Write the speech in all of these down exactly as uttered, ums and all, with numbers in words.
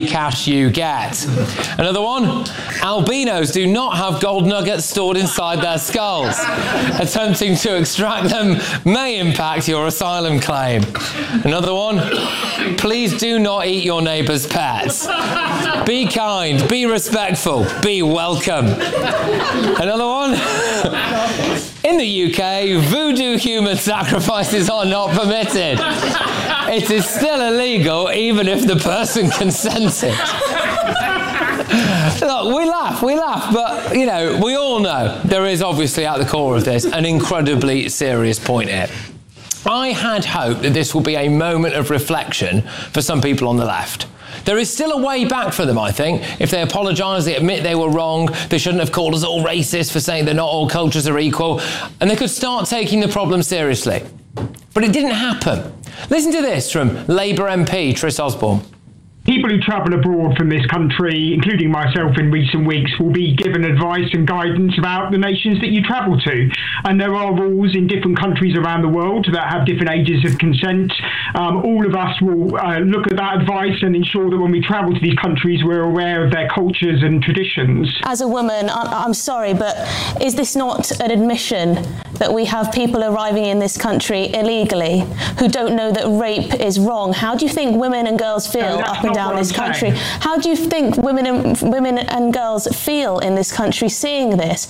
cash you get. Another one, albinos do not have gold nuggets stored inside their skulls. Attempting to extract them may impact your asylum claim. Another one, please do not eat your neighbour's pets. Be kind, be respectful, be welcome. Another one, in the U K, voodoo human sacrifices are not permitted. It is still illegal even if the person consented. Look, we laugh, we laugh, but, you know, we all know there is obviously at the core of this an incredibly serious point here. I had hoped that this would be a moment of reflection for some people on the left. There is still a way back for them, I think. If they apologise, they admit they were wrong, they shouldn't have called us all racist for saying that not all cultures are equal, and they could start taking the problem seriously. But it didn't happen. Listen to this from Labour M P Tris Osborne. People who travel abroad from this country, including myself in recent weeks, will be given advice and guidance about the nations that you travel to. And there are rules in different countries around the world that have different ages of consent. Um, all of us will uh, look at that advice and ensure that when we travel to these countries, we're aware of their cultures and traditions. As a woman, I'm sorry, but is this not an admission that we have people arriving in this country illegally who don't know that rape is wrong? How do you think women and girls feel no, up and down this country? How do you think women and women and girls feel in this country seeing this?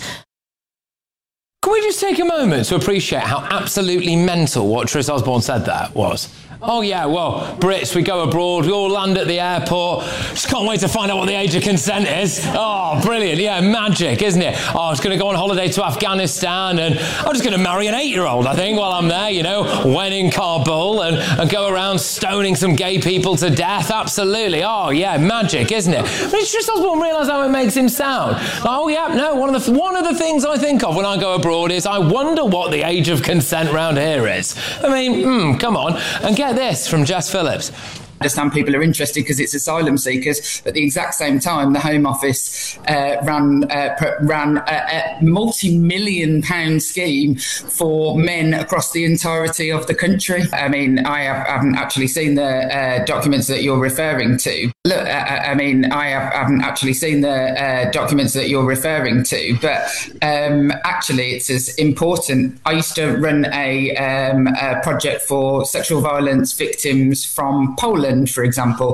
Can we just take a moment to appreciate how absolutely mental what Tris Osborne said there was? Oh yeah, well, Brits, we go abroad, we all land at the airport. Just can't wait to find out what the age of consent is. Oh, brilliant, yeah, magic, isn't it? Oh, I was going to go on holiday to Afghanistan and I'm just going to marry an eight-year-old, I think, while I'm there, you know, when in Kabul and, and go around stoning some gay people to death. Absolutely. Oh, yeah, magic, isn't it? But it's just Osborne realise how it makes him sound. Like, oh, yeah, no, one of, the, one of the things I think of when I go abroad is I wonder what the age of consent round here is. I mean, hmm, come on, and get this from Jess Phillips. I understand people are interested because it's asylum seekers, but at the exact same time, the Home Office uh, ran uh, ran a, a multi-million pound scheme for men across the entirety of the country. I mean, I have, haven't actually seen the uh, documents that you're referring to. Look, I, I mean, I have, haven't actually seen the uh, documents that you're referring to, but um, actually it's as important. I used to run a, um, a project for sexual violence victims from Poland, for example.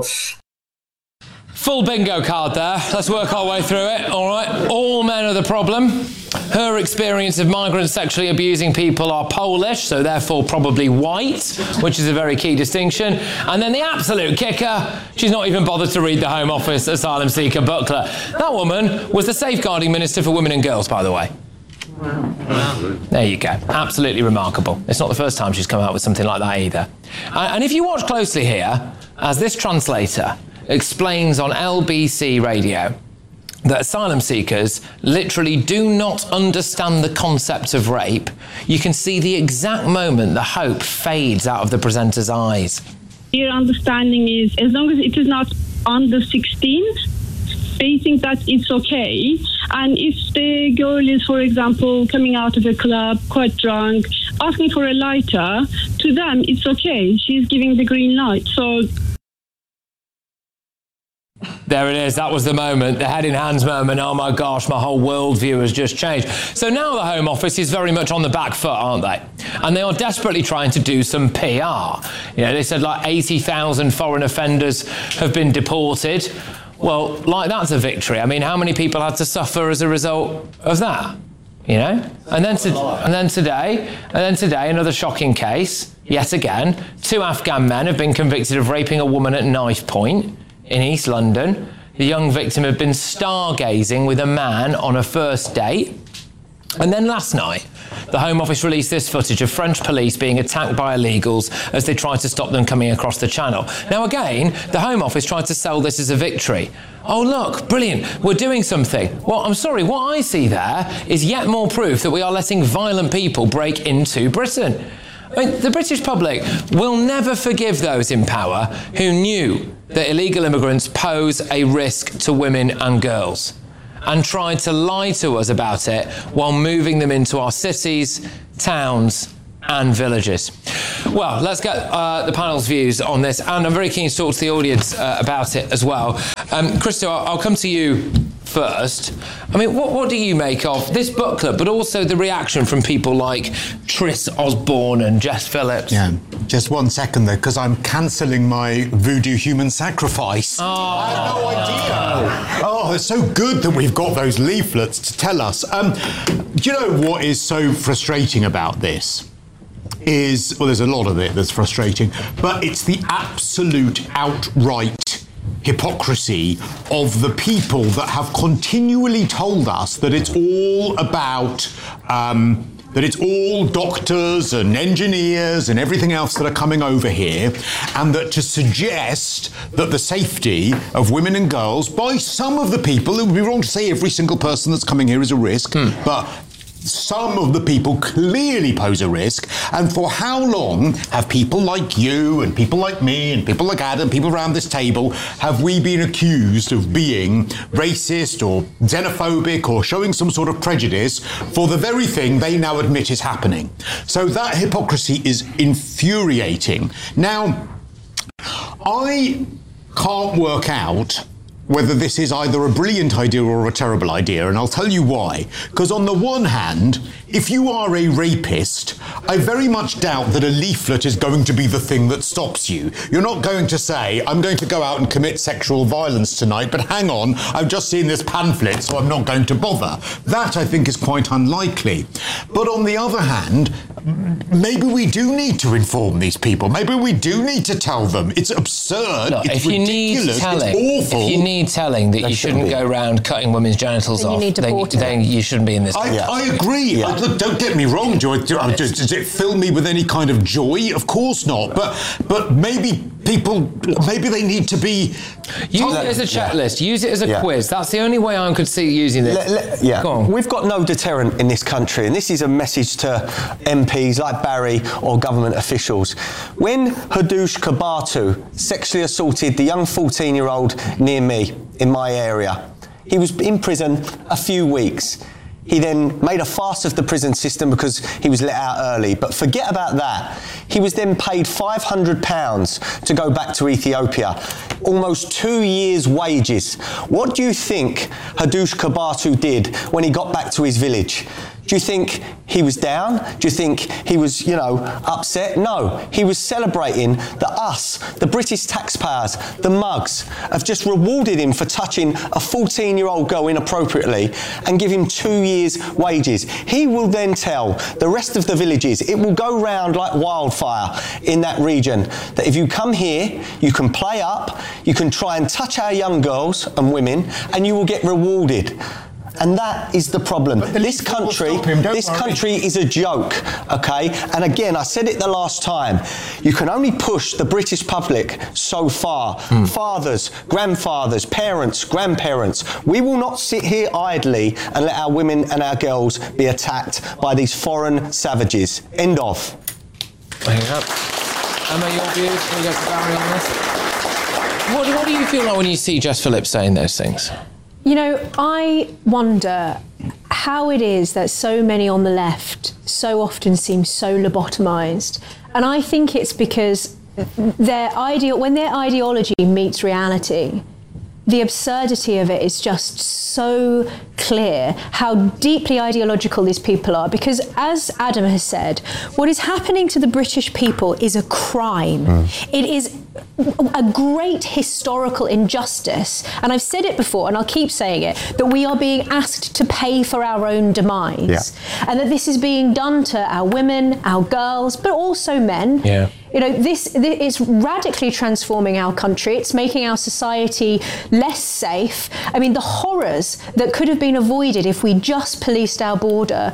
Full bingo card there. Let's work our way through it. All right. All men are the problem. Her experience of migrants sexually abusing people are Polish, so therefore probably white, which is a very key distinction. And then the absolute kicker, she's not even bothered to read the Home Office asylum seeker booklet. That woman was the Safeguarding Minister for Women and Girls, by the way. Wow. There you go. Absolutely remarkable. It's not the first time she's come out with something like that either. And if you watch closely here, as this translator explains on L B C radio, that asylum seekers literally do not understand the concept of rape, you can see the exact moment the hope fades out of the presenter's eyes. Their understanding is, as long as it is not under sixteen, they think that it's okay. And if the girl is, for example, coming out of a club, quite drunk, asking for a lighter, to them it's okay. She's giving the green light. So there it is. That was the moment, the head in hands moment. Oh my gosh, my whole worldview has just changed. So now the Home Office is very much on the back foot, aren't they? And they are desperately trying to do some P R. You know, they said like eighty thousand foreign offenders have been deported. Well, like that's a victory. I mean, how many people had to suffer as a result of that? You know? And then, to, and then today, and then today, another shocking case, yet again. Two Afghan men have been convicted of raping a woman at knife point in East London. The young victim had been stargazing with a man on a first date. And then last night, the Home Office released this footage of French police being attacked by illegals as they tried to stop them coming across the channel. Now again, the Home Office tried to sell this as a victory. Oh look, brilliant, we're doing something. Well, I'm sorry, what I see there is yet more proof that we are letting violent people break into Britain. I mean, the British public will never forgive those in power who knew that illegal immigrants pose a risk to women and girls, and tried to lie to us about it while moving them into our cities, towns and villages. Well, let's get uh, the panel's views on this, and I'm very keen to talk to the audience uh, about it as well. Um, Christo, I'll, I'll come to you first. I mean, what, what do you make of this booklet, but also the reaction from people like Tris Osborne and Jess Phillips? Yeah, just one second though, because I'm cancelling my voodoo human sacrifice. Oh. I had no idea. Oh, it's so good that we've got those leaflets to tell us. Um, do you know what is so frustrating about this? Is, well, there's a lot of it that's frustrating, but it's the absolute outright hypocrisy of the people that have continually told us that it's all about, um, that it's all doctors and engineers and everything else that are coming over here, and that to suggest that the safety of women and girls by some of the people, it would be wrong to say every single person that's coming here is a risk, hmm. but some of the people clearly pose a risk. And for how long have people like you and people like me and people like Adam, people around this table, have we been accused of being racist or xenophobic or showing some sort of prejudice for the very thing they now admit is happening? So that hypocrisy is infuriating. Now, I can't work out whether this is either a brilliant idea or a terrible idea, and I'll tell you why. Because on the one hand, if you are a rapist, I very much doubt that a leaflet is going to be the thing that stops you. You're not going to say, I'm going to go out and commit sexual violence tonight, but hang on, I've just seen this pamphlet, so I'm not going to bother. That, I think, is quite unlikely. But on the other hand, maybe we do need to inform these people. Maybe we do need to tell them. It's absurd, Look, it's if you ridiculous, need telling, it's awful. If you need telling that, that you shouldn't, shouldn't go around cutting women's genitals then off, you need to then, then you shouldn't be in this. I, yeah. I agree. Yeah. I, look, don't get me wrong, Joy. Do, uh, does, does it fill me with any kind of joy? Of course not. But but maybe people, maybe they need to be... Use it as a checklist. Yeah. Use it as a yeah. quiz. That's the only way I could see using this. Le, le, yeah. Go on. We've got no deterrent in this country, and this is a message to M Ps like Barry or government officials. When Hadush Kabatu sexually assaulted the young fourteen-year-old near me in my area, he was in prison a few weeks. He then made a farce of the prison system because he was let out early. But forget about that. He was then paid five hundred pounds to go back to Ethiopia. Almost two years' wages. What do you think Hadush Kabatu did when he got back to his village? Do you think he was down? Do you think he was, you know, upset? No. He was celebrating that us, the British taxpayers, the mugs, have just rewarded him for touching a fourteen-year-old girl inappropriately and give him two years' wages. He will then tell the rest of the villages, it will go round like wildfire in that region, that if you come here, you can play up, you can try and touch our young girls and women, and you will get rewarded. And that is the problem. This country, him, this worry. country is a joke, okay? And again, I said it the last time. You can only push the British public so far. Mm. Fathers, grandfathers, parents, grandparents. We will not sit here idly and let our women and our girls be attacked by these foreign savages. End of. There you go. Emma, your views? Can we go to Barry on this? What, what do you feel like when you see Jess Phillips saying those things? You know, I wonder how it is that so many on the left so often seem so lobotomised. And I think it's because their idea, when their ideology meets reality, the absurdity of it is just so clear how deeply ideological these people are. Because as Adam has said, what is happening to the British people is a crime. Mm. It is a great historical injustice. And I've said it before, and I'll keep saying it, that we are being asked to pay for our own demise. Yeah. And that this is being done to our women, our girls, but also men. Yeah. You know, this, this is radically transforming our country. It's making our society less safe. I mean, the horrors that could have been avoided if we just policed our border.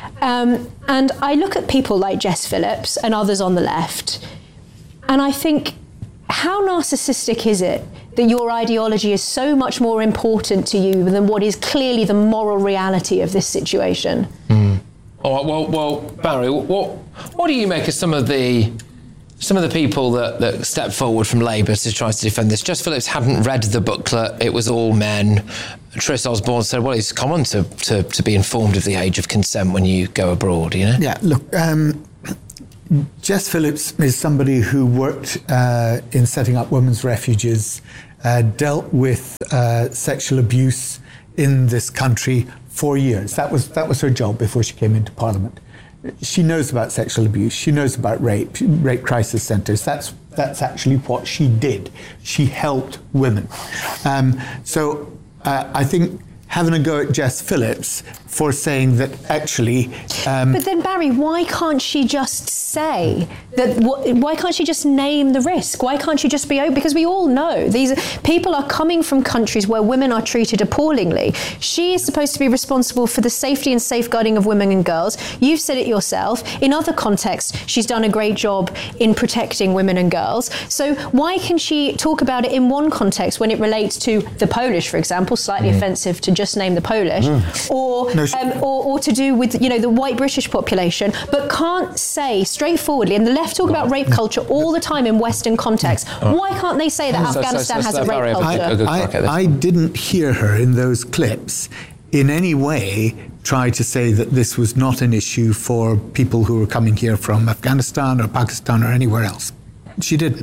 Um, and I look at people like Jess Phillips and others on the left, and I think, how narcissistic is it that your ideology is so much more important to you than what is clearly the moral reality of this situation? Mm. All right, well, well, Barry, what what do you make of some of the some of the people that, that stepped forward from Labour to try to defend this? Jess Phillips hadn't read the booklet; it was all men. Tris Osborne said, "Well, it's common to, to, to be informed of the age of consent when you go abroad." You know? Yeah. Look. Um, Jess Phillips is somebody who worked uh, in setting up women's refuges, uh, dealt with uh, sexual abuse in this country for years. That was that was her job before she came into Parliament. She knows about sexual abuse. She knows about rape, rape crisis centres. That's that's actually what she did. She helped women. Um, so uh, I think having a go at Jess Phillips for saying that actually... Um, but then, Barry, why can't she just say that... Why can't she just name the risk? Why can't she just be open? Because we all know these people are coming from countries where women are treated appallingly. She is supposed to be responsible for the safety and safeguarding of women and girls. You've said it yourself. In other contexts, she's done a great job in protecting women and girls. So why can she talk about it in one context when it relates to the Polish, for example, slightly mm. offensive to just name the Polish, mm. or, no, she- um, or or to do with, you know, the white British population, but can't say straightforwardly, and the left talk about rape culture all the time in Western contexts. Oh. Why can't they say that so, Afghanistan so, so, so, has a rape culture? I, I, I didn't hear her in those clips in any way try to say that this was not an issue for people who were coming here from Afghanistan or Pakistan or anywhere else. She didn't.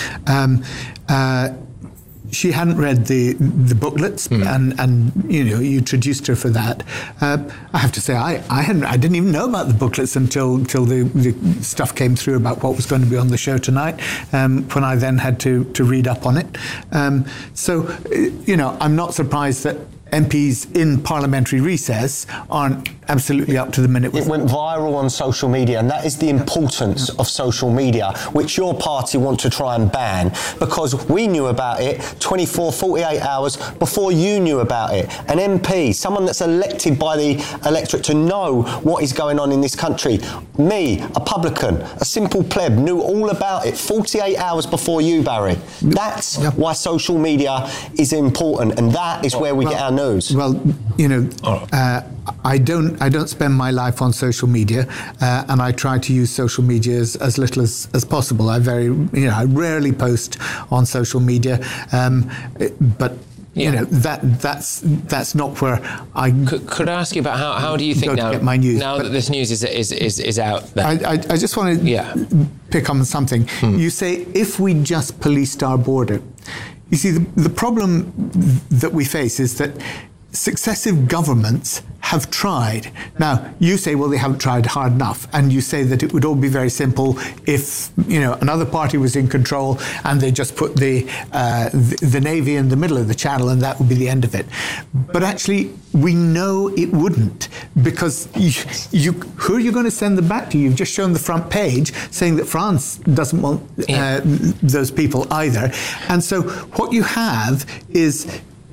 Um, uh, She hadn't read the the booklets, mm. and, and you know you introduced her for that. Uh, I have to say, I, I hadn't I didn't even know about the booklets until until the, the stuff came through about what was going to be on the show tonight. Um, when I then had to to read up on it. Um, so you know, I'm not surprised that M Ps in parliamentary recess aren't absolutely up to the minute. It went viral on social media, and that is the importance of social media, which your party want to try and ban, because we knew about it twenty-four, forty-eight hours before you knew about it. An M P, someone that's elected by the electorate to know what is going on in this country. Me, a publican, a simple pleb, knew all about it forty-eight hours before you, Barry. That's yep. why social media is important, and that is where we well, get our news. Well, you know, uh, I don't I don't spend my life on social media, uh, and I try to use social media as, as little as, as possible. I very, you know, I rarely post on social media, um, but you yeah. know that that's that's not where I could, could I ask you about how, how do you think now, to get my news, now that this news is is is, is out there? I, I, I just want to yeah. pick on something. Hmm. You say if we just policed our border. You see, the, the problem that we face is that successive governments have tried. Now, you say, well, they haven't tried hard enough, and you say that it would all be very simple if, you know, another party was in control and they just put the, uh, the the Navy in the middle of the channel and that would be the end of it. But actually, we know it wouldn't, because you, you who are you going to send them back to? You've just shown the front page saying that France doesn't want uh, yeah. those people either. And so what you have is,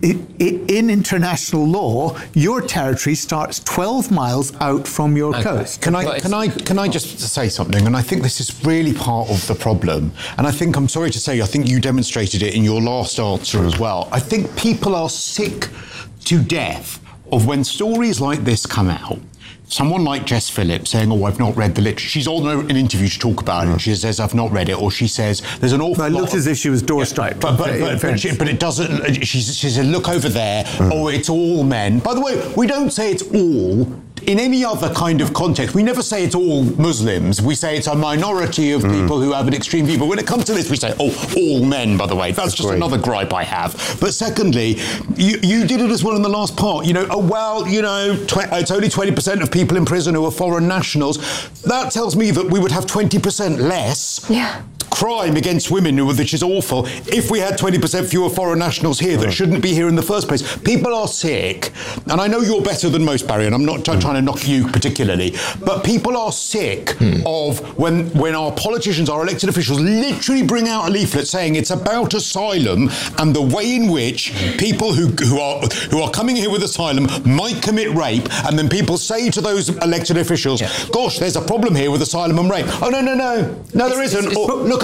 in international law, your territory starts twelve miles out from your okay. coast. Can I can I can I just say something? And I think this is really part of the problem. And I think I'm sorry to say, I think you demonstrated it in your last answer as well. I think people are sick to death of when stories like this come out. Someone like Jess Phillips saying, oh, I've not read the literature. She's on an interview to talk about it, and she says, I've not read it. Or she says, there's an awful well, it lot... looked as if she was doorstriped. Yeah, but, but, but, but, she, but it doesn't... She, she said, look over there. Mm. Oh, it's all men. By the way, we don't say it's all... In any other kind of context, we never say it's all Muslims. We say it's a minority of mm. people who have an extreme view. But when it comes to this, we say, oh, all men, by the way. That's just Great. another gripe I have. But secondly, you, you did it as well in the last part. You know, oh, well, you know, tw- it's only twenty percent of people in prison who are foreign nationals. That tells me that we would have twenty percent less yeah. crime against women, which is awful, if we had twenty percent fewer foreign nationals here that shouldn't be here in the first place. People are sick. And I know you're better than most, Barry, and I'm not t- trying to knock you particularly, but people are sick mm. of when when our politicians, our elected officials, literally bring out a leaflet saying it's about asylum and the way in which people who who are who are coming here with asylum might commit rape, and then people say to those elected officials, yeah. gosh, there's a problem here with asylum and rape. Oh, no, no, no. No, there it's, isn't. It's, or, look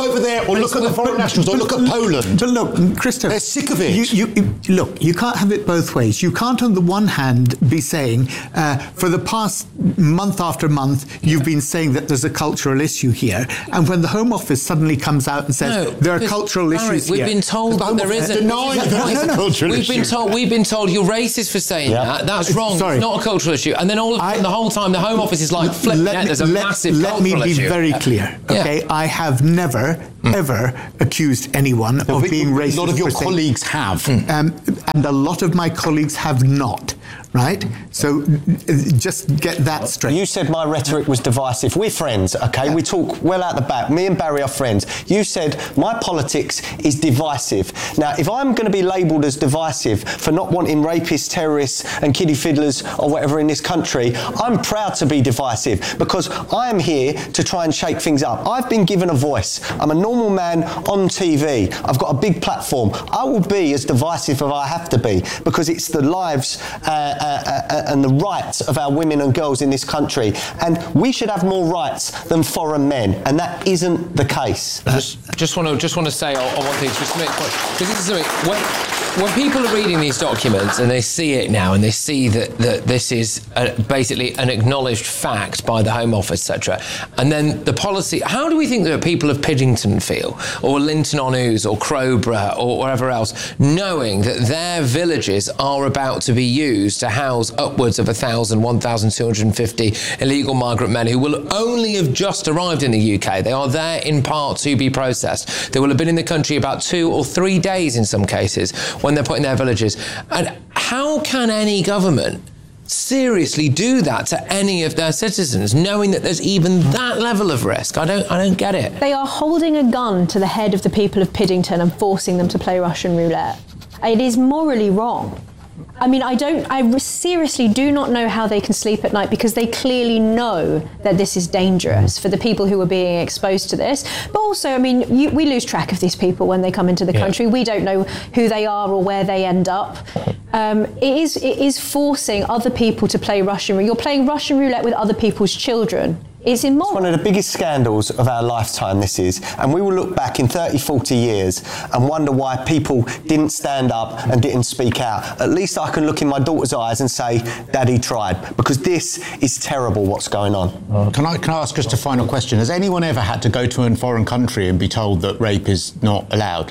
over there or look at the foreign nationals or look at Poland. But look, Christoph, they're sick of it. You, you, you, look, you can't have it both ways. You can't, on the one hand, be saying uh, for the past month after month you've been saying that there's a cultural issue here, and when the Home Office suddenly comes out and says no, there are cultural Barry, issues we've here, been told that there isn't. Deny that no, there's no, a cultural we've issue. been told we've been told you're racist for saying Yeah. that. That's wrong. Sorry. It's not a cultural issue. And then all of, I- the whole time the Home Office is like, flip, let yeah, me, there's a let, massive let me cultural be issue. very clear, okay? Yeah. I have never, ever accused anyone of we- being racist. A lot of your for saying- colleagues have. Um, and a lot of my colleagues have not, right? So uh, just get that straight. You said my rhetoric was divisive. We're friends, okay? We talk well out the back. Me and Barry are friends. You said my politics is divisive. Now, if I'm going to be labelled as divisive for not wanting rapists, terrorists and kiddie fiddlers or whatever in this country, I'm proud to be divisive because I am here to try and shake things up. I've been given a voice. I'm a normal man on T V. I've got a big platform. I will be as divisive as I have to be because it's the lives uh, uh, uh, and the rights of our women and girls in this country. And we should have more rights than foreign men. And that isn't the case. Just, just want to just want to say on, on one thing, just to make because this is something when, when people are reading these documents and they see it now and they see that, that this is a, basically an acknowledged fact by the Home Office, et cetera, and then the policy. How do we think that people of Piddington feel, or Linton on Ouse, or Crowborough, or wherever else, knowing that their villages are about to be used to house upwards of one thousand, one thousand two hundred fifty illegal migrant men who will only have just arrived in the U K? They are there in part to be processed. They will have been in the country about two or three days in some cases when they're put in their villages. And how can any government seriously do that to any of their citizens, knowing that there's even that level of risk? I don't, I don't get it. They are holding a gun to the head of the people of Piddington and forcing them to play Russian roulette. It is morally wrong. I mean, I don't, I seriously do not know how they can sleep at night because they clearly know that this is dangerous for the people who are being exposed to this. But also, I mean, you, we lose track of these people when they come into the Yeah. country. We don't know who they are or where they end up. Um, it is, it is forcing other people to play Russian roulette. You're playing Russian roulette with other people's children. It's immoral. It's one of the biggest scandals of our lifetime, this is. And we will look back in thirty, forty years and wonder why people didn't stand up and didn't speak out. At least I can look in my daughter's eyes and say, Daddy tried. Because this is terrible, what's going on. Can I, can I ask just a final question? Has anyone ever had to go to a foreign country and be told that rape is not allowed?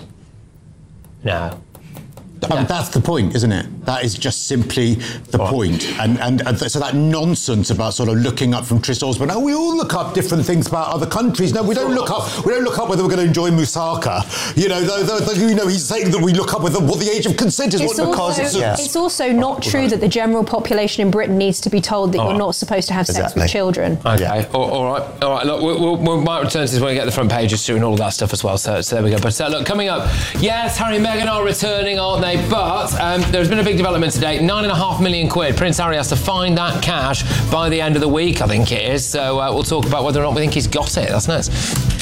No. I mean, that's the point, isn't it? That is just simply the Right. point. And, and and so that nonsense about sort of looking up from Tris Osborne. Oh, we all look up different things about other countries. No, we don't look up. We don't look up whether we're going to enjoy moussaka. You know, though, though, though, you know, he's saying that we look up whether what the age of consent is. It's what, also, because it's, yeah. it's also not true that the general population in Britain needs to be told that Oh. you're not supposed to have sex Exactly. with children. Okay, all, all right, all right. Look, we, we, we might return to this when we get the front pages soon and all that stuff as well. So, so there we go. But uh, look, coming up, yes, Harry and Meghan are returning, aren't they? But um, there's been a big development today. Nine and a half million quid. Prince Harry has to find that cash by the end of the week, I think it is. So uh, we'll talk about whether or not we think he's got it. That's next.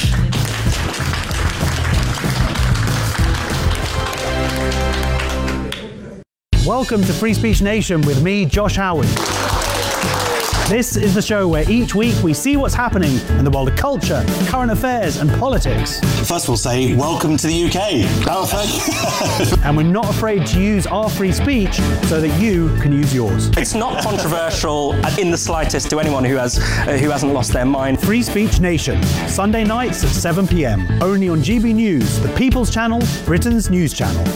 Welcome to Free Speech Nation with me, Josh Howard. This is the show where each week we see what's happening in the world of culture, current affairs and politics. First we'll say, welcome to the U K. Oh, thank And we're not afraid to use our free speech so that you can use yours. It's not controversial in the slightest to anyone who has uh, who hasn't lost their mind. Free Speech Nation, Sunday nights at seven p.m. Only on G B News, the People's Channel, Britain's news channel.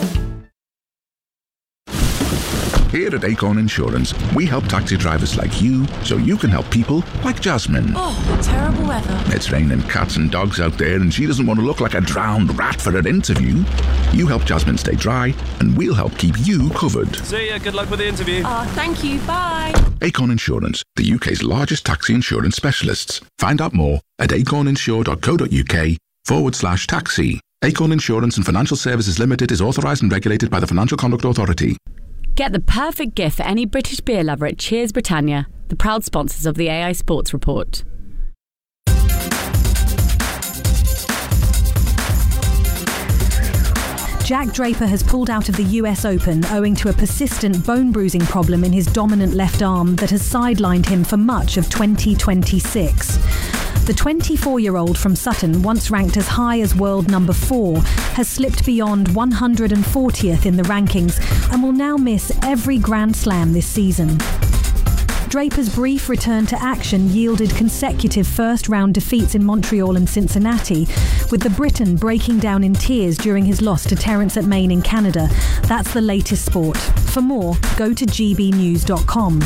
Here at Acorn Insurance, we help taxi drivers like you so you can help people like Jasmine. Oh, terrible weather. It's raining cats and dogs out there and she doesn't want to look like a drowned rat for her interview. You help Jasmine stay dry and we'll help keep you covered. See ya, good luck with the interview. Oh, thank you, bye. Acorn Insurance, the U K's largest taxi insurance specialists. Find out more at acorninsure.co.uk forward slash taxi. Acorn Insurance and Financial Services Limited is authorised and regulated by the Financial Conduct Authority. Get the perfect gift for any British beer lover at Cheers Britannia, the proud sponsors of the A I Sports Report. Jack Draper has pulled out of the U S Open owing to a persistent bone-bruising problem in his dominant left arm that has sidelined him for much of twenty twenty-six. The twenty-four-year-old from Sutton, once ranked as high as world number four, has slipped beyond one hundred fortieth in the rankings and will now miss every Grand Slam this season. Draper's brief return to action yielded consecutive first-round defeats in Montreal and Cincinnati, with the Briton breaking down in tears during his loss to Terence at Main in Canada. That's the latest sport. For more, go to g b news dot com.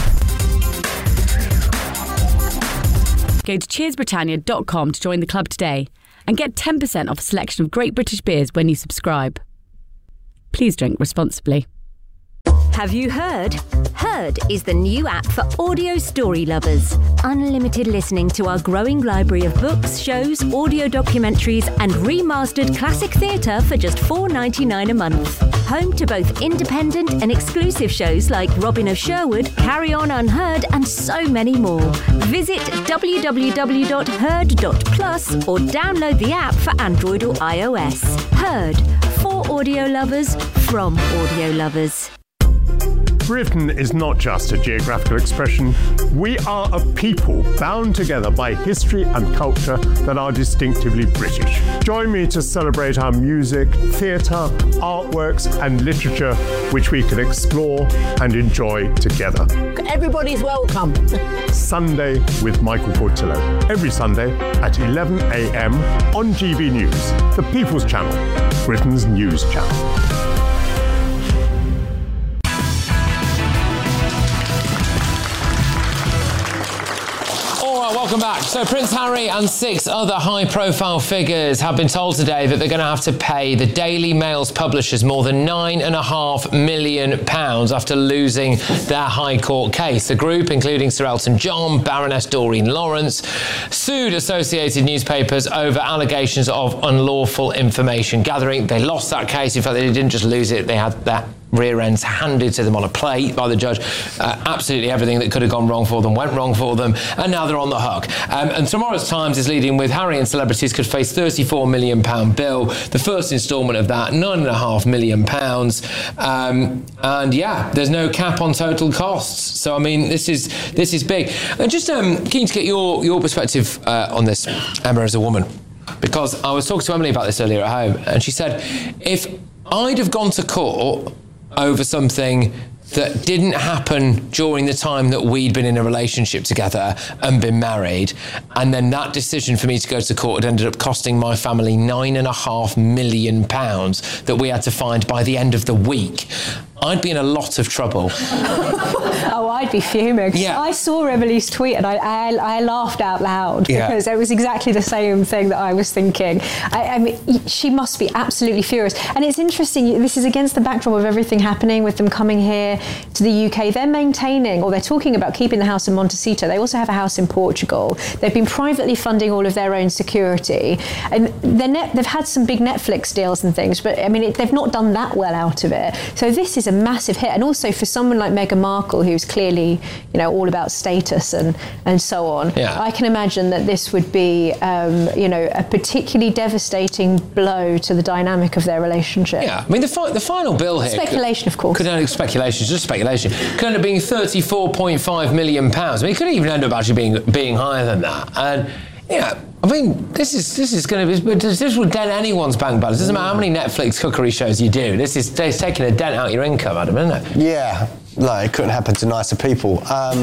Go to cheers britannia dot com to join the club today and get ten percent off a selection of great British beers when you subscribe. Please drink responsibly. Have you heard? Heard is the new app for audio story lovers. Unlimited listening to our growing library of books, shows, audio documentaries and remastered classic theatre for just four dollars ninety-nine a month. Home to both independent and exclusive shows like Robin of Sherwood, Carry On Unheard and so many more. Visit w w w dot heard dot plus or download the app for Android or iOS. Heard. For audio lovers, from audio lovers. Britain is not just a geographical expression. We are a people bound together by history and culture that are distinctively British. Join me to celebrate our music, theatre, artworks and literature which we can explore and enjoy together. Everybody's welcome. Sunday with Michael Portillo. Every Sunday at eleven a m on G B News, the People's Channel, Britain's news channel. Welcome back. So Prince Harry and six other high-profile figures have been told today that they're going to have to pay the Daily Mail's publishers more than nine and a half million pounds after losing their High Court case. The group, including Sir Elton John, Baroness Doreen Lawrence, sued associated newspapers over allegations of unlawful information gathering. They lost that case. In fact, they didn't just lose it; they had that rear ends handed to them on a plate by the judge. Uh, absolutely everything that could have gone wrong for them went wrong for them, and now they're on the hook. Um, and tomorrow's Times is leading with Harry and celebrities could face thirty-four million pounds bill. The first instalment of that, nine and a half million pounds. Um, and yeah, there's no cap on total costs. So I mean, this is this is big. And just um, keen to get your your perspective uh, on this, Emma, as a woman, because I was talking to Emily about this earlier at home, and she said if I'd have gone to court over something that didn't happen during the time that we'd been in a relationship together and been married, and then that decision for me to go to court had ended up costing my family nine and a half million pounds that we had to find by the end of the week, I'd be in a lot of trouble. Oh, I'd be fuming. Yeah. I saw Emily's tweet and I, I, I laughed out loud Yeah. because it was exactly the same thing that I was thinking. I, I mean, she must be absolutely furious. And it's interesting, this is against the backdrop of everything happening with them coming here to the U K. They're maintaining, or they're talking about keeping the house in Montecito. They also have a house in Portugal. They've been privately funding all of their own security. And they're net, they've had some big Netflix deals and things, but I mean, it, they've not done that well out of it. So this is a massive hit. And also for someone like Meghan Markle, who's clearly, you know, all about status and, and so on, Yeah. I can imagine that this would be, um, you know, a particularly devastating blow to the dynamic of their relationship. Yeah, I mean, the, fi- the final bill here... Speculation, could, of course. Could end up, speculation, just speculation. Could end up being thirty-four point five million pounds. I mean, it could even end up actually being being higher than that. And, yeah, I mean, this is this is going to be... This will dent anyone's bank balance. It doesn't matter how many Netflix cookery shows you do. This is it's taking a dent out your income, Adam, isn't it? Yeah. No, it couldn't happen to nicer people. Um,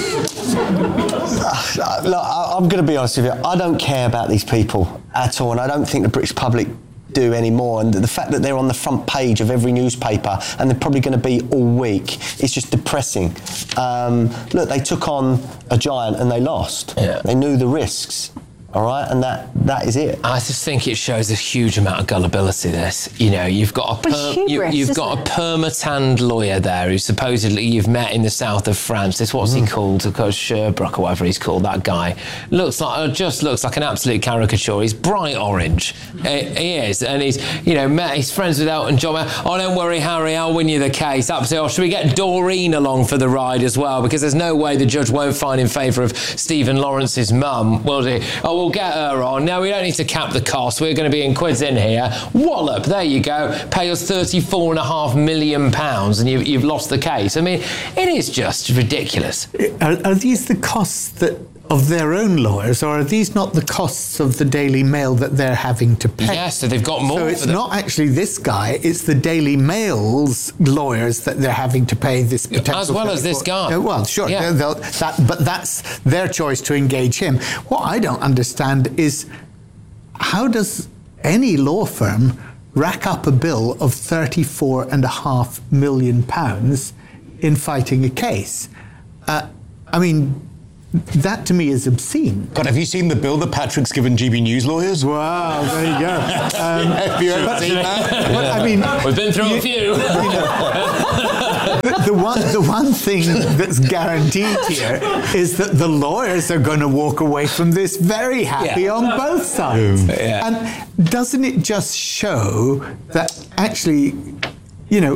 look, I, I'm going to be honest with you. I don't care about these people at all, and I don't think the British public do anymore. And the fact that they're on the front page of every newspaper, and they're probably going to be all week, is just depressing. Um, look, they took on a giant and they lost. Yeah. They knew the risks. All right, and that that is it. I just think it shows a huge amount of gullibility, this. You know, you've got a But per- hubris, you, you've isn't got it? a permatanned lawyer there who supposedly you've met in the south of France. This what's Mm. he called? Of course, Sherbrooke or whatever he's called. That guy looks like just looks like an absolute caricature. He's bright orange. Uh, he is, and he's you know met. He's friends with Elton John. Oh, don't worry, Harry. I'll win you the case. Absolutely. Oh, should we get Doreen along for the ride as well? Because there's no way the judge won't find in favour of Stephen Lawrence's mum, will he? Oh, we'll get her on. No, we don't need to cap the cost. We're going to be in quids in here. Wallop, there you go. Pay us thirty-four and a half million pounds and you've, you've lost the case. I mean, it is just ridiculous. Are, are these the costs that of their own lawyers, or are these not the costs of the Daily Mail that they're having to pay? Yes, so they've got more. So it's for them. not actually this guy, it's the Daily Mail's lawyers that they're having to pay this potential... As well as this guy. Uh, well, sure, Yeah. they'll, they'll, that, but that's their choice to engage him. What I don't understand is how does any law firm rack up a bill of thirty-four and a half million pounds in fighting a case? Uh, I mean, that to me is obscene. God, have you seen the bill that Patrick's given G B News lawyers? Wow, there you go. Um, have you ever seen that? But, I mean, we've been through you, a few. You know, the, the one, the one thing that's guaranteed here is that the lawyers are going to walk away from this very happy Yeah. on both sides. Yeah. And doesn't it just show that actually, you know,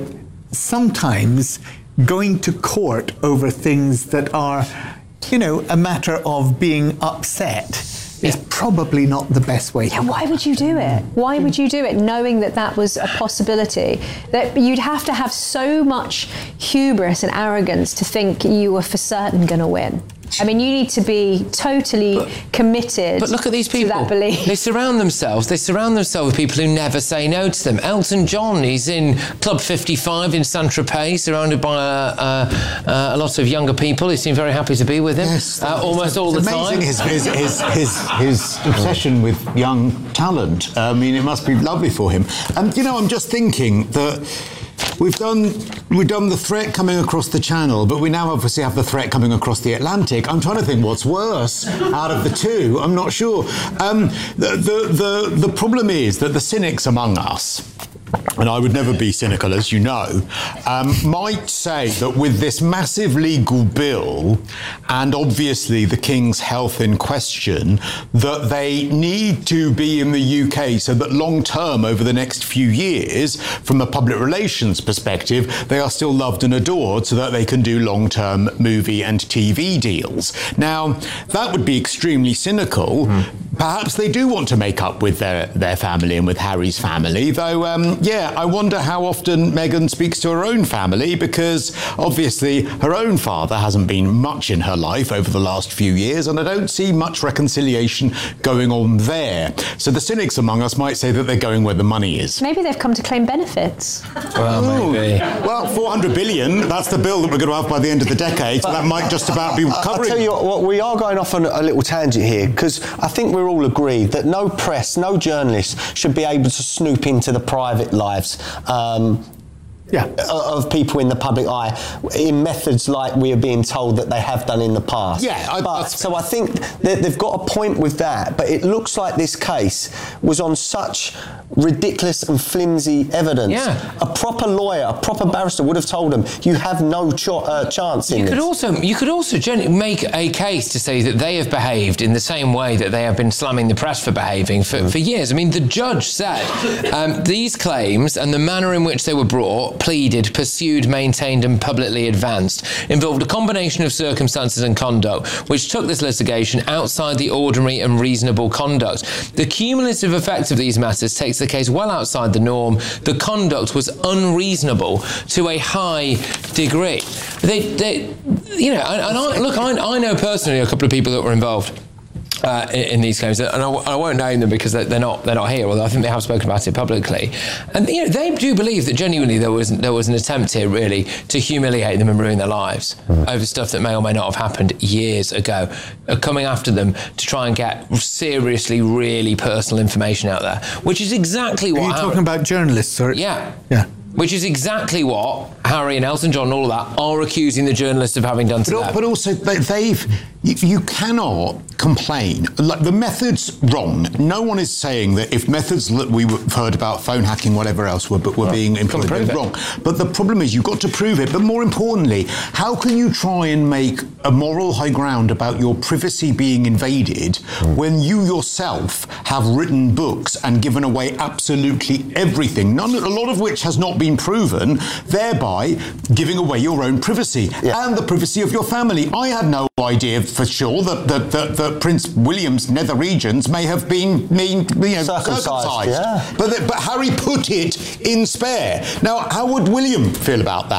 sometimes going to court over things that are, you know, a matter of being upset is probably not the best way to Yeah, why would you do it? Why would you do it knowing that that was a possibility? That you'd have to have so much hubris and arrogance to think you were for certain going to win. I mean, you need to be totally but, committed But look at these people. to that belief. They surround themselves. They surround themselves with people who never say no to them. Elton John, he's in Club fifty-five in Saint-Tropez, surrounded by uh, uh, a lot of younger people. He seemed very happy to be with him, yes, uh, almost all it's the amazing time. His, his, his, his, his obsession with young talent. I mean, it must be lovely for him. And, you know, I'm just thinking that We've done we've done the threat coming across the Channel, but we now obviously have the threat coming across the Atlantic. I'm trying to think what's worse out of the two. I'm not sure. Um, the, the the the problem is that the cynics among us, and I would never be cynical, as you know, um, might say that with this massive legal bill and obviously the King's health in question, that they need to be in the U K so that long term, over the next few years, from a public relations perspective, they are still loved and adored so that they can do long term movie and T V deals. Now, that would be extremely cynical. Mm. Perhaps they do want to make up with their, their family and with Harry's family, though, um, yeah, I wonder how often Meghan speaks to her own family, because obviously her own father hasn't been much in her life over the last few years, and I don't see much reconciliation going on there. So the cynics among us might say that they're going where the money is. Maybe they've come to claim benefits. Well, maybe. Well, four hundred billion, that's the bill that we're going to have by the end of the decade, so that might just about be covering. I'll tell you what, what, we are going off on a little tangent here, because I think we're all agreed that no press, no journalist should be able to snoop into the private lives um, yeah. of people in the public eye in methods like we are being told that they have done in the past. Yeah, I, but, so I think that they've got a point with that, but it looks like this case was on such ridiculous and flimsy evidence. Yeah. A proper lawyer, a proper barrister would have told them, you have no cho- uh, chance in you this. Could also, you could also gen- make a case to say that they have behaved in the same way that they have been slamming the press for behaving for, mm. for years. I mean, the judge said um, these claims and the manner in which they were brought, pleaded, pursued, maintained and publicly advanced involved a combination of circumstances and conduct which took this litigation outside the ordinary and reasonable conduct. The cumulative effect of these matters takes the case well outside the norm. The conduct was unreasonable to a high degree. They, they you know, and, and I, look, I, I know personally a couple of people that were involved Uh, in, in these claims, and I, I won't name them because they're, they're not they're not here. Although I think they have spoken about it publicly, and you know they do believe that genuinely there was there was an attempt here really to humiliate them and ruin their lives mm. over stuff that may or may not have happened years ago, uh, coming after them to try and get seriously really personal information out there, which is exactly what. Are you Harry, talking about journalists, or yeah, yeah. Which is exactly what Harry and Elton John and all of that are accusing the journalists of having done to but, them. But also, they, they've you, you cannot complain. Like, the method's wrong. No one is saying that if methods that we've heard about, phone hacking, whatever else, were, were well, being employed, they're wrong. But the problem is you've got to prove it. But more importantly, how can you try and make a moral high ground about your privacy being invaded mm. when you yourself have written books and given away absolutely everything, none, a lot of which has not been proven, thereby giving away your own privacy yeah. and the privacy of your family? I had no idea for sure that, that, that, that Prince William's nether regions may have been mean, you know, circumcised. circumcised. Yeah. But, but Harry put it in spare. Now, how would William feel about that?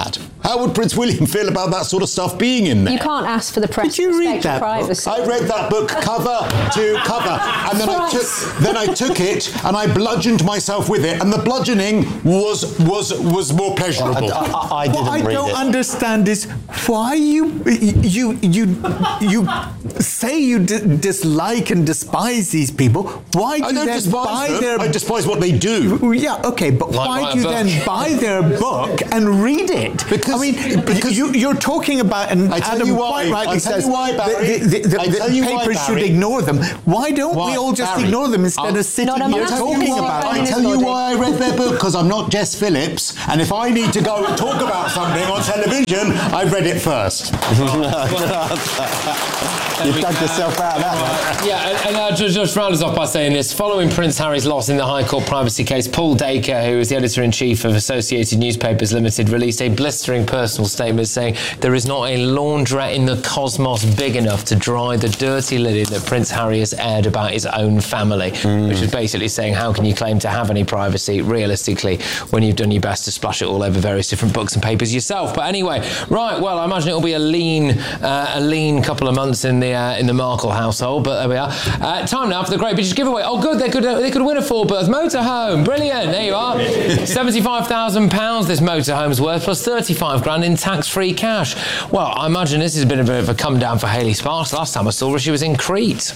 How would Prince William feel about that sort of stuff being in there? You can't ask for the press Did you to read respect that privacy. book? I read that book cover to cover, and then I took then I took it and I bludgeoned myself with it, and the bludgeoning was was was more pleasurable. I, I, I didn't what I read don't it. understand is why you you you you say you d- dislike and despise these people. Why do I you don't then despise buy them. their? I despise what they do. Yeah, okay, but Like why write do a you book. then buy their book and read it? Because I mean, because you, you're talking about, and I tell Adam you why. quite rightly I tell says you why, Barry. the, the, the, I the tell you why, papers should Barry. ignore them. Why don't Why, we all just Barry? ignore them instead I'll- of sitting Not a here massive talking war about going I it? tell you why I read their book, because I'm not Jess Phillips, and if I need to go and talk about something on television, I've read it first. You've dug yourself out of that one. Yeah, and, and uh, just, just round us off by saying this. Following Prince Harry's loss in the High Court privacy case, Paul Dacre, who is the editor-in-chief of Associated Newspapers Limited, released a blistering personal statement saying there is not a laundrette in the cosmos big enough to dry the dirty linen that Prince Harry has aired about his own family, mm. which is basically saying how can you claim to have any privacy realistically when you've done your best to splash it all over various different books and papers yourself. But anyway, right, well, I imagine it'll be a lean, uh, a lean couple of months in the uh, in the Markle household, but there we are. Uh, time now for the Great British Giveaway. Oh, good, they could uh, they could win a four-berth motorhome. Brilliant, there you are. seventy-five thousand pounds this motorhome's worth, plus thirty-five grand in tax-free cash. Well, I imagine this has been a bit of a come down for Hayley Sparks. Last time I saw her, she was in Crete.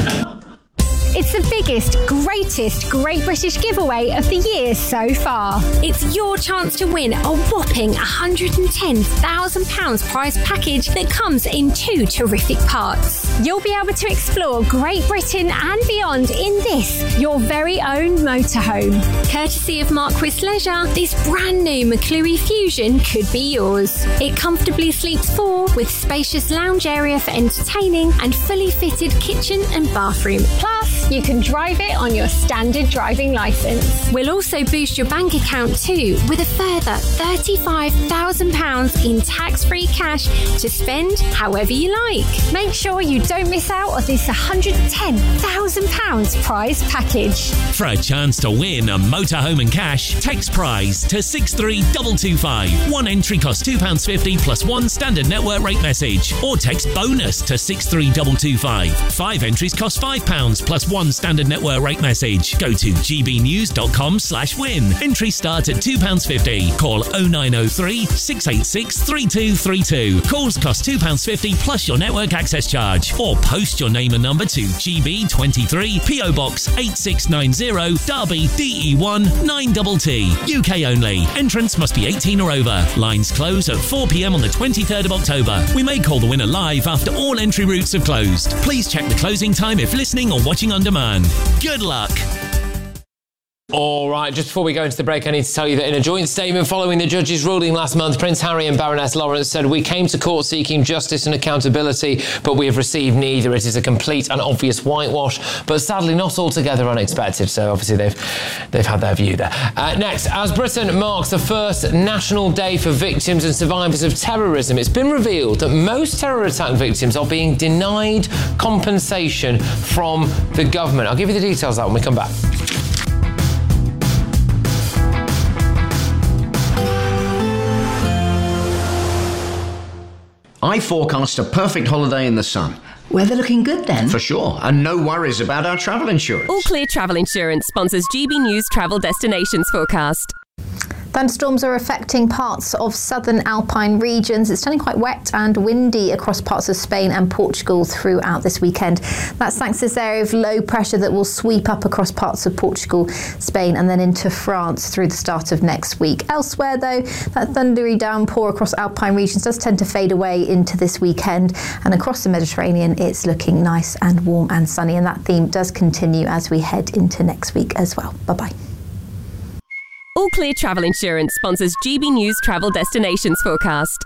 It's the biggest, greatest Great British giveaway of the year so far. It's your chance to win a whopping one hundred ten thousand pounds prize package that comes in two terrific parts. You'll be able to explore Great Britain and beyond in this, your very own motorhome. Courtesy of Marquis Leisure, this brand new McClure Fusion could be yours. It comfortably sleeps four with spacious lounge area for entertaining and fully fitted kitchen and bathroom. Plus, you can drive it on your standard driving licence. We'll also boost your bank account too with a further thirty-five thousand pounds in tax-free cash to spend however you like. Make sure you don't miss out on this one hundred ten thousand pounds prize package. For a chance to win a motorhome and cash, text prize to six three two two five. One entry costs two pounds fifty plus one standard network rate message. Or text bonus to six three two two five. Five entries cost five pounds plus one standard network rate message. Go to gbnews.com slash win. Entries start at two pounds fifty. Call oh nine oh three, six eight six, three two three two. Calls cost two pounds fifty plus your network access charge. Or post your name and number to G B twenty-three, P O Box eight six nine zero, Derby, D E one nine T T. U K only. Entrance must be eighteen or over. Lines close at four p.m. on the twenty-third of October. We may call the winner live after all entry routes have closed. Please check the closing time if listening or watching on demand. Good luck. All right, just before we go into the break, I need to tell you that in a joint statement following the judge's ruling last month, Prince Harry and Baroness Lawrence said, "We came to court seeking justice and accountability, but we have received neither. It is a complete and obvious whitewash, but sadly not altogether unexpected." So obviously they've they've had their view there. Uh, next, as Britain marks the first National Day for victims and survivors of terrorism, it's been revealed that most terror attack victims are being denied compensation from the government. I'll give you the details of that when we come back. I forecast a perfect holiday in the sun. Weather looking good then? For sure, and no worries about our travel insurance. All Clear Travel Insurance sponsors G B News Travel Destinations Forecast. Thunderstorms are affecting parts of southern Alpine regions. It's turning quite wet and windy across parts of Spain and Portugal throughout this weekend. That's thanks to this area of low pressure that will sweep up across parts of Portugal, Spain and then into France through the start of next week. Elsewhere though, that thundery downpour across Alpine regions does tend to fade away into this weekend, and across the Mediterranean it's looking nice and warm and sunny, and that theme does continue as we head into next week as well. Bye-bye. All Clear Travel Insurance sponsors G B News Travel Destinations Forecast.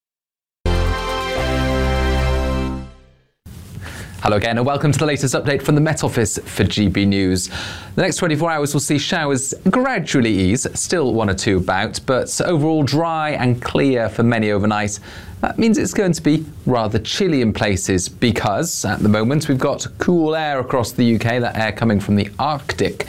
Hello again and welcome to the latest update from the Met Office for G B News. The next twenty-four hours will see showers gradually ease, still one or two about, but overall dry and clear for many overnight. That means it's going to be rather chilly in places because at the moment we've got cool air across the U K, that air coming from the Arctic.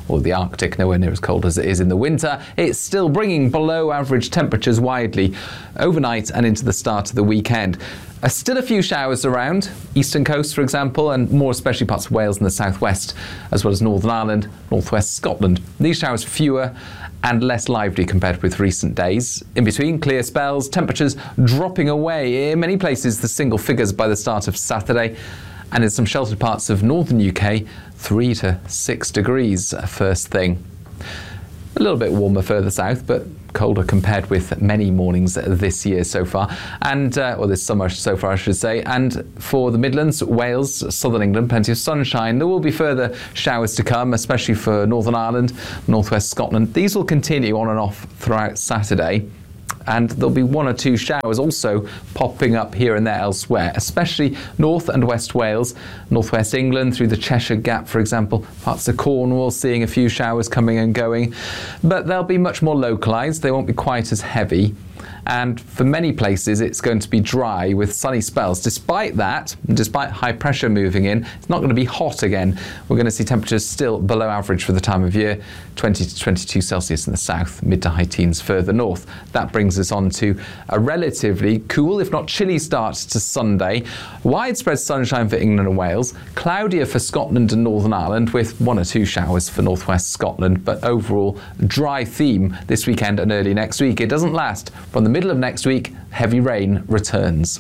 or the Arctic, nowhere near as cold as it is in the winter. It's still bringing below average temperatures widely overnight and into the start of the weekend. Uh, still a few showers around, eastern coast for example, and more especially parts of Wales and the southwest, as well as Northern Ireland, northwest Scotland. These showers fewer and less lively compared with recent days. In between, clear spells, temperatures dropping away in many places the single figures by the start of Saturday, and in some sheltered parts of northern U K, three to six degrees first thing. A little bit warmer further south, but colder compared with many mornings this year so far, and uh, or this summer so far I should say. And for the Midlands, Wales, southern England, plenty of sunshine. There will be further showers to come, especially for Northern Ireland, northwest Scotland. These will continue on and off throughout Saturday, and there'll be one or two showers also popping up here and there elsewhere, especially north and west Wales, northwest England through the Cheshire Gap, for example, parts of Cornwall seeing a few showers coming and going, but they'll be much more localised. They won't be quite as heavy. And for many places, it's going to be dry with sunny spells. Despite that, despite high pressure moving in, it's not going to be hot again. We're going to see temperatures still below average for the time of year, twenty to twenty-two Celsius in the south, mid to high teens further north. That brings us on to a relatively cool, if not chilly start to Sunday. Widespread sunshine for England and Wales, cloudier for Scotland and Northern Ireland, with one or two showers for northwest Scotland, but overall dry theme this weekend and early next week. It doesn't last. From the middle of next week, heavy rain returns.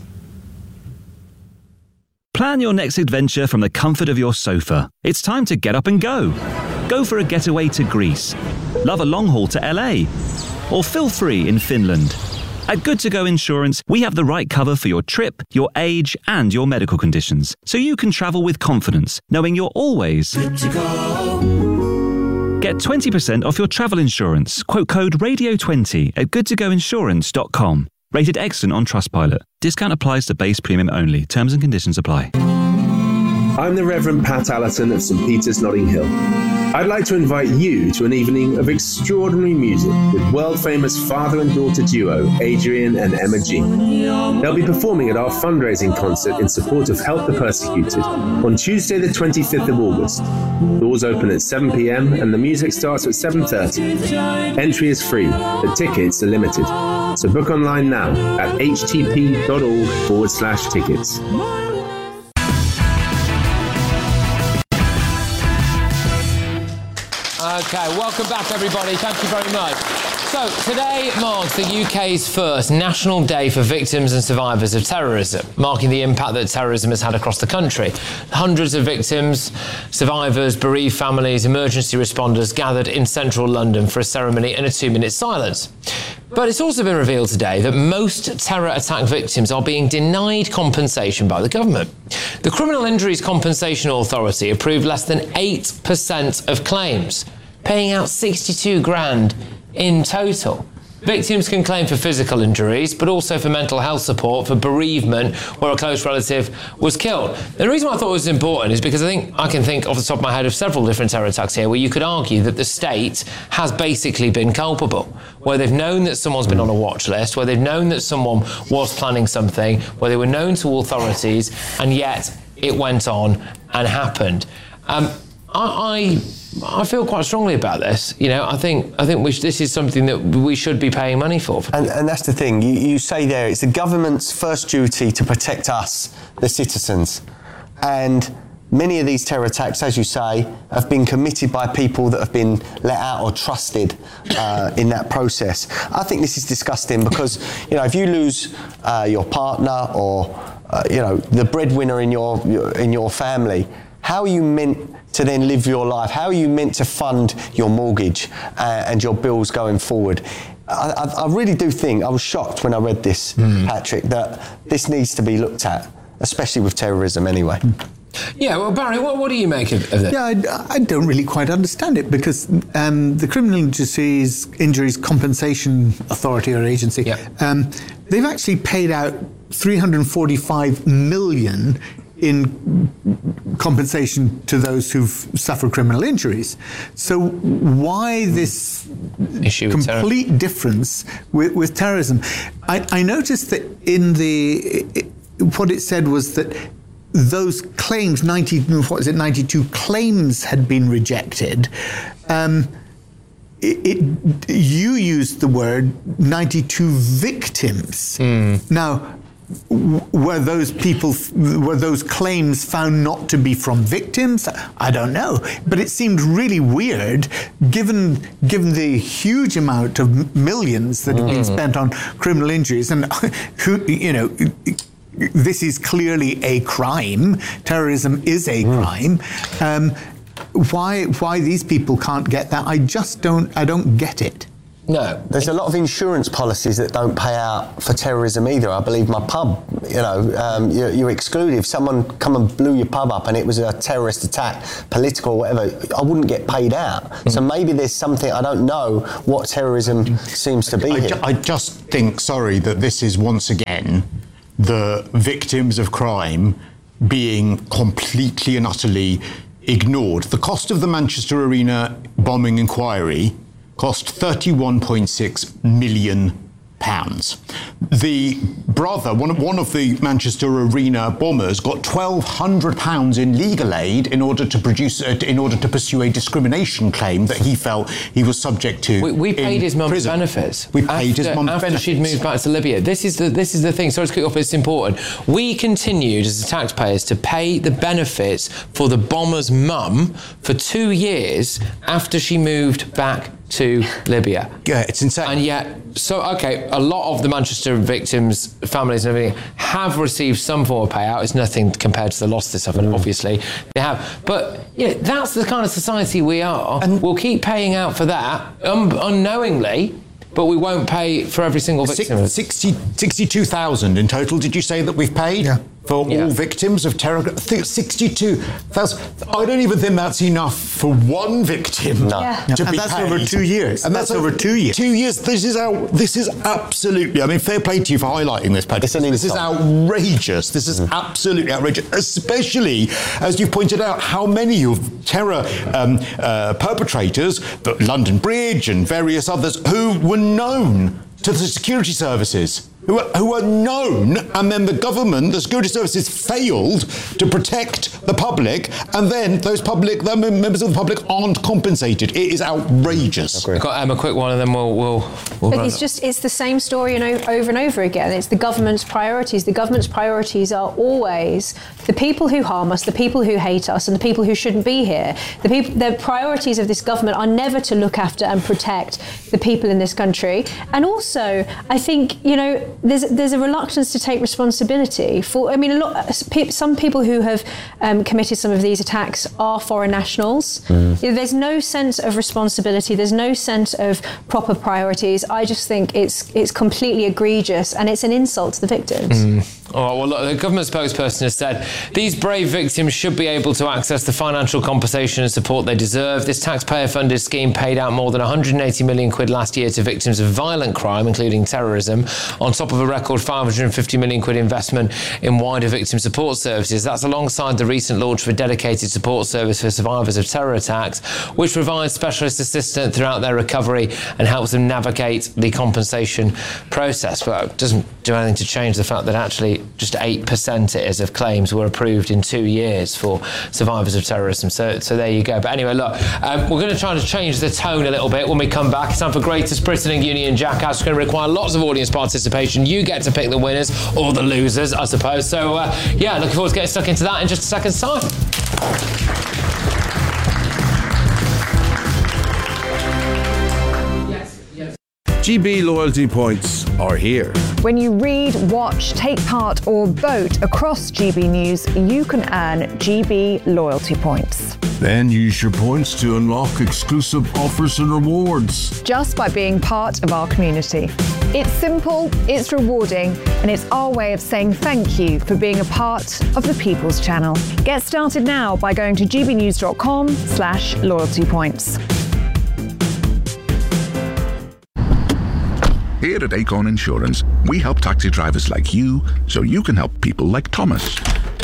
Plan your next adventure from the comfort of your sofa. It's time to get up and go. Go for a getaway to Greece. Love a long haul to L A. Or feel free in Finland. At Good To Go Insurance, we have the right cover for your trip, your age, and your medical conditions, so you can travel with confidence, knowing you're always good to go. Get twenty percent off your travel insurance. Quote code radio twenty at good to go insurance dot com. Rated excellent on Trustpilot. Discount applies to base premium only. Terms and conditions apply. I'm the Reverend Pat Allerton of St Peter's, Notting Hill. I'd like to invite you to an evening of extraordinary music with world-famous father and daughter duo Adrian and Emma G. They'll be performing at our fundraising concert in support of Help the Persecuted on Tuesday the twenty-fifth of August. Doors open at seven p m and the music starts at seven thirty. Entry is free, but tickets are limited. So book online now at htp.org forward slash tickets. Okay, welcome back everybody. Thank you very much. So today marks the U K's first National Day for Victims and Survivors of Terrorism, marking the impact that terrorism has had across the country. Hundreds of victims, survivors, bereaved families, emergency responders gathered in central London for a ceremony and a two-minute silence. But it's also been revealed today that most terror attack victims are being denied compensation by the government. The Criminal Injuries Compensation Authority approved less than eight percent of claims, paying out sixty-two grand in total. Victims can claim for physical injuries, but also for mental health support, for bereavement, where a close relative was killed. The reason why I thought it was important is because I think I can think off the top of my head of several different terror attacks here where you could argue that the state has basically been culpable, where they've known that someone's been on a watch list, where they've known that someone was planning something, where they were known to authorities, and yet it went on and happened. Um, I, I I feel quite strongly about this. You know, I think I think we sh- this is something that we should be paying money for. And, and that's the thing. You, you say there, it's the government's first duty to protect us, the citizens. And many of these terror attacks, as you say, have been committed by people that have been let out or trusted uh, in that process. I think this is disgusting because, you know, if you lose uh, your partner or, uh, you know, the breadwinner in your, your in your family, how are you meant to then live your life? How are you meant to fund your mortgage uh, and your bills going forward? I, I, I really do think, I was shocked when I read this, mm. Patrick, that this needs to be looked at, especially with terrorism anyway. Yeah, well, Barry, what, what do you make of, of this? Yeah, I, I don't really quite understand it because um, the Criminal Injuries, Injuries Compensation Authority or agency, yeah. um, they've actually paid out three hundred forty-five million in compensation to those who've suffered criminal injuries. So why this issue complete terror. difference with, with terrorism? I, I noticed that in the, it, what it said was that those claims, ninety, what is it, ninety-two claims had been rejected, um, it, it, you used the word ninety-two victims. Mm. Now, were those people, were those claims found not to be from victims? I don't know, but it seemed really weird, given given the huge amount of millions that have been spent on criminal injuries, and who, you know, this is clearly a crime. Terrorism is a crime. Um, why why these people can't get that? I just don't. I don't get it. No. There's a lot of insurance policies that don't pay out for terrorism either. I believe my pub, you know, um, you're, you're excluded. If someone come and blew your pub up and it was a terrorist attack, political or whatever, I wouldn't get paid out. Mm. So maybe there's something, I don't know what terrorism seems to be I, here. ju- I just think, sorry, that this is once again the victims of crime being completely and utterly ignored. The cost of the Manchester Arena bombing inquiry cost thirty-one point six million pounds. The brother, one of, one of the Manchester Arena bombers, got twelve hundred pounds in legal aid in order to produce, uh, in order to pursue a discrimination claim that he felt he was subject to. We, we paid his mum's prison. benefits. We paid after, his mum's after benefits. she'd moved back to Libya. This is the this is the thing. Sorry to cut you off, but it's important. We continued as the taxpayers to pay the benefits for the bomber's mum for two years after she moved back to Libya. Yeah, it's insane. And yet, so, okay, a lot of the Manchester victims' families and everything have received some form of payout. It's nothing compared to the loss of this stuff, and obviously they have. But, yeah, that's the kind of society we are. And we'll keep paying out for that um, unknowingly, but we won't pay for every single victim. sixty, sixty-two thousand in total, did you say, that we've paid? Yeah. For Yeah. all victims of terror? I think sixty-two thousand. I don't even think that's enough for one victim No. Yeah. to And be that's paid. over two years. And That's over two years. Two years. This is out. This is absolutely. I mean, fair play to you for highlighting this, Patrick. It's an This is insult. outrageous. This is absolutely outrageous. Especially as you pointed out, how many of terror um, uh, perpetrators, the London Bridge and various others, who were known to the security services. Who are, who are known, and then the government, the security services, failed to protect the public, and then those public, the members of the public aren't compensated. It is outrageous. I've got Emma, a quick one, and then we'll we'll. we'll Look, run it's it. just it's the same story, you know, over and over again. It's the government's priorities. The government's priorities are always the people who harm us, the people who hate us, and the people who shouldn't be here. The people, the priorities of this government are never to look after and protect the people in this country. And also, I think, you know, there's there's a reluctance to take responsibility for. I mean, a lot. Some people who have um, committed some of these attacks are foreign nationals. Mm. You know, there's no sense of responsibility. There's no sense of proper priorities. I just think it's it's completely egregious, and it's an insult to the victims. Mm. All right, well, look, the government spokesperson has said these brave victims should be able to access the financial compensation and support they deserve. This taxpayer-funded scheme paid out more than one hundred eighty million quid last year to victims of violent crime, including terrorism, on top of a record five hundred fifty million quid investment in wider victim support services. That's alongside the recent launch of a dedicated support service for survivors of terror attacks, which provides specialist assistance throughout their recovery and helps them navigate the compensation process. But it doesn't do anything to change the fact that actually just eight percent it is of claims were approved in two years for survivors of terrorism. So, so there you go. But anyway, look, um, we're going to try to change the tone a little bit when we come back. It's time for Greatest Britain and Union Jackass. It's going to require lots of audience participation. You get to pick the winners or the losers, I suppose. So, uh, yeah, looking forward to getting stuck into that in just a second's time. G B loyalty points are here. When you read, watch, take part or vote across G B News, you can earn G B loyalty points. Then use your points to unlock exclusive offers and rewards. Just by being part of our community. It's simple, it's rewarding, and it's our way of saying thank you for being a part of the People's Channel. Get started now by going to gbnews.com slash loyalty points. Here at Acorn Insurance, we help taxi drivers like you so you can help people like Thomas.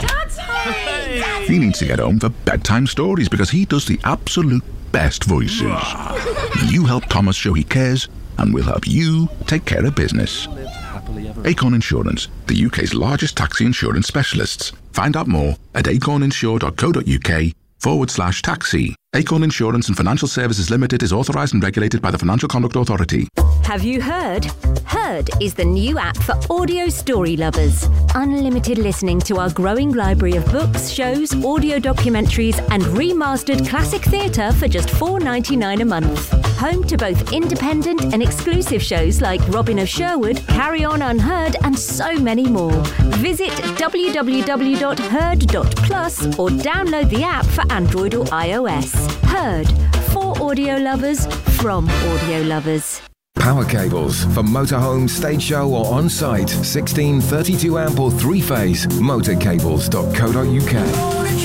He needs to get home for bedtime stories because he does the absolute best voices. You help Thomas show he cares, and we'll help you take care of business. Acorn Insurance, the U K's largest taxi insurance specialists. Find out more at acorninsure.co.uk forward slash taxi. Acorn Insurance and Financial Services Limited is authorised and regulated by the Financial Conduct Authority. Have you heard? Heard is the new app for audio story lovers. Unlimited listening to our growing library of books, shows, audio documentaries, and remastered classic theatre for just four dollars ninety-nine a month. Home to both independent and exclusive shows like Robin of Sherwood, Carry On Unheard, and so many more. Visit w w w dot heard dot plus or download the app for Android or iOS. Heard, for audio lovers, from audio lovers. Power cables for motorhome, stage show or on-site. sixteen, thirty-two amp or three-phase. motorcables dot co dot uk.